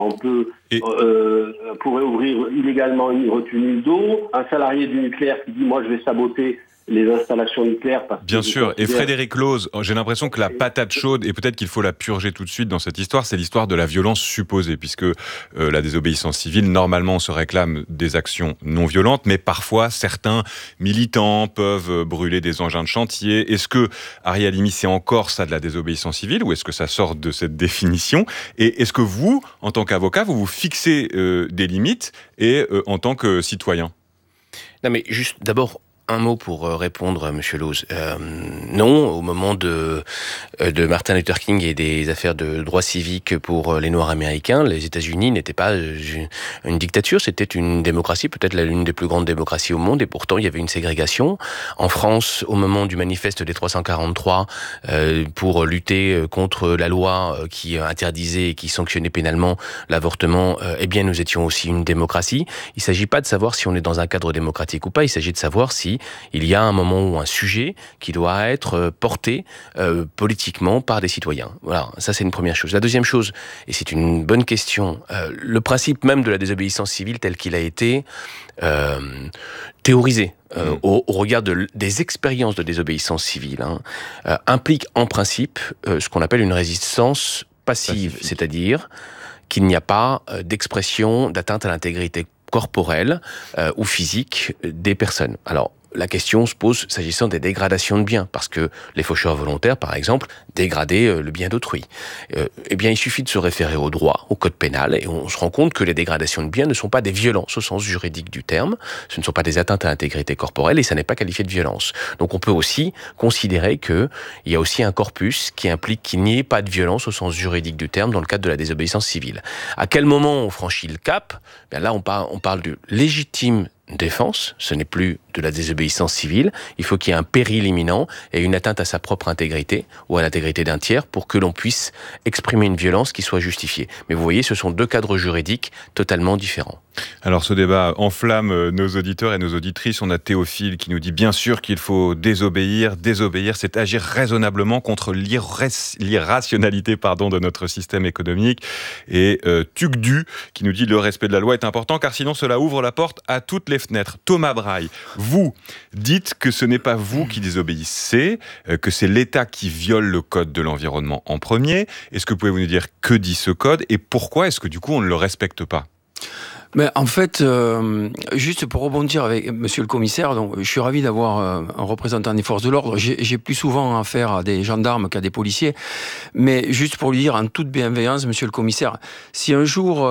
on peut Et... pourrait ouvrir illégalement une retenue d'eau. Un salarié du nucléaire qui dit moi je vais saboter les installations nucléaires. Bien sûr, et Frédéric Looz, j'ai l'impression que la patate chaude, et peut-être qu'il faut la purger tout de suite dans cette histoire, c'est l'histoire de la violence supposée, puisque la désobéissance civile, normalement, on se réclame des actions non violentes, mais parfois, certains militants peuvent brûler des engins de chantier. Est-ce que, Ari Halimi, c'est encore ça de la désobéissance civile, ou est-ce que ça sort de cette définition ? Et est-ce que vous, en tant qu'avocat, vous vous fixez des limites, et en tant que citoyen ? Non, mais juste, d'abord, un mot pour répondre à Monsieur Looz. Non, au moment de Martin Luther King et des affaires de droits civiques pour les Noirs américains, les États-Unis n'étaient pas une dictature, c'était une démocratie, peut-être l'une des plus grandes démocraties au monde, et pourtant il y avait une ségrégation. En France, au moment du manifeste des 343, pour lutter contre la loi qui interdisait et qui sanctionnait pénalement l'avortement, eh bien nous étions aussi une démocratie. Il ne s'agit pas de savoir si on est dans un cadre démocratique ou pas, il s'agit de savoir si il y a un moment ou un sujet qui doit être porté politiquement par des citoyens. Voilà, ça c'est une première chose. La deuxième chose, et c'est une bonne question, le principe même de la désobéissance civile tel qu'il a été théorisé au regard des expériences de désobéissance civile, implique en principe ce qu'on appelle une résistance passive, c'est-à-dire qu'il n'y a pas d'expression d'atteinte à l'intégrité corporelle ou physique des personnes. Alors, la question se pose s'agissant des dégradations de biens, parce que les faucheurs volontaires, par exemple, dégradaient le bien d'autrui. Eh bien, il suffit de se référer au droit, au code pénal, et on se rend compte que les dégradations de biens ne sont pas des violences au sens juridique du terme, ce ne sont pas des atteintes à l'intégrité corporelle, et ça n'est pas qualifié de violence. Donc on peut aussi considérer qu'il y a aussi un corpus qui implique qu'il n'y ait pas de violence au sens juridique du terme dans le cadre de la désobéissance civile. À quel moment on franchit le cap ? Bien là, on parle de légitime défense, ce n'est plus de la désobéissance civile, il faut qu'il y ait un péril imminent et une atteinte à sa propre intégrité ou à l'intégrité d'un tiers pour que l'on puisse exprimer une violence qui soit justifiée. Mais vous voyez, ce sont deux cadres juridiques totalement différents. Alors ce débat enflamme nos auditeurs et nos auditrices. On a Théophile qui nous dit bien sûr qu'il faut désobéir. Désobéir, c'est agir raisonnablement contre l'irrationalité de notre système économique. Et Tugdu qui nous dit le respect de la loi est important car sinon cela ouvre la porte à toutes les fenêtres. Thomas Braille, vous dites que ce n'est pas vous qui désobéissez, que c'est l'État qui viole le code de l'environnement en premier. Est-ce que pouvez-vous nous dire que dit ce code et pourquoi est-ce que du coup on ne le respecte pas ? Mais en fait, juste pour rebondir avec Monsieur le Commissaire, donc je suis ravi d'avoir un représentant des forces de l'ordre. J'ai plus souvent affaire à des gendarmes qu'à des policiers, mais juste pour lui dire en toute bienveillance, Monsieur le Commissaire, si un jour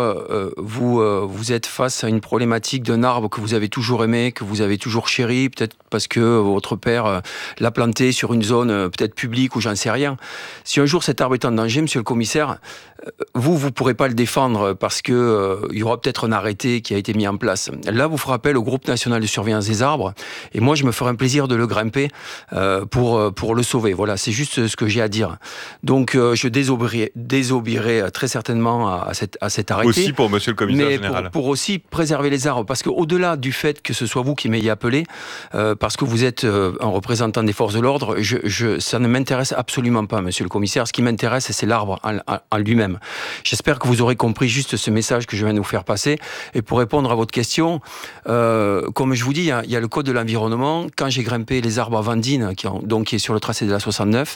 vous êtes face à une problématique d'un arbre que vous avez toujours aimé, que vous avez toujours chéri, peut-être parce que votre père l'a planté sur une zone peut-être publique ou j'en sais rien. Si un jour cet arbre est en danger, Monsieur le Commissaire, vous pourrez pas le défendre parce que il y aura peut-être un arrêté qui a été mis en place. Là, vous ferez appel au groupe national de surveillance des arbres et moi, je me ferai un plaisir de le grimper pour le sauver. Voilà, c'est juste ce que j'ai à dire. Donc, je désobéirai très certainement à cet arrêté. Aussi pour Monsieur le Commissaire général. Mais pour aussi préserver les arbres, parce que au-delà du fait que ce soit vous qui m'ayez appelé, parce que vous êtes un représentant des forces de l'ordre, ça ne m'intéresse absolument pas, Monsieur le Commissaire. Ce qui m'intéresse, c'est l'arbre en lui-même. J'espère que vous aurez compris juste ce message que je viens de vous faire passer. Et pour répondre à votre question, comme je vous dis, il y a le code de l'environnement. Quand j'ai grimpé les arbres à Vendine, qui est sur le tracé de la 69,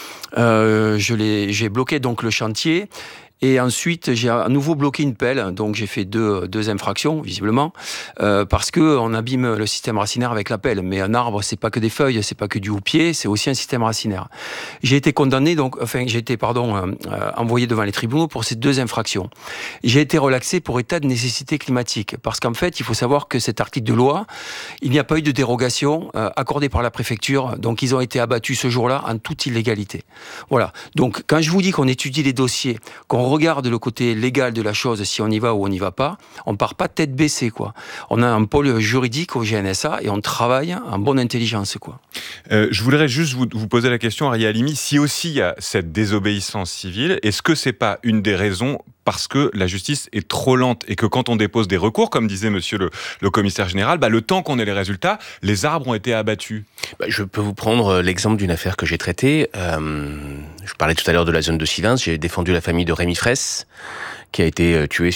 j'ai bloqué donc le chantier. Et ensuite, j'ai à nouveau bloqué une pelle, donc j'ai fait deux infractions, visiblement, parce que on abîme le système racinaire avec la pelle. Mais un arbre, c'est pas que des feuilles, c'est pas que du houppier, c'est aussi un système racinaire. J'ai été condamné, envoyé devant les tribunaux pour ces deux infractions. J'ai été relaxé pour état de nécessité climatique, parce qu'en fait, il faut savoir que cet article de loi, il n'y a pas eu de dérogation accordée par la préfecture, donc ils ont été abattus ce jour-là en toute illégalité. Voilà. Donc, quand je vous dis qu'on étudie les dossiers, qu'on regarde le côté légal de la chose, si on y va ou on n'y va pas, on part pas tête baissée, quoi. On a un pôle juridique au GNSA et on travaille en bonne intelligence, quoi. Je voudrais juste vous poser la question, Ari Halimi, si aussi il y a cette désobéissance civile, est-ce que c'est pas une des raisons parce que la justice est trop lente et que quand on dépose des recours, comme disait monsieur le commissaire général, le temps qu'on ait les résultats, les arbres ont été abattus. Je peux vous prendre l'exemple d'une affaire que j'ai traitée. Je parlais tout à l'heure de la zone de Sylvain. J'ai défendu la famille de Rémi Fraisse, qui a été tué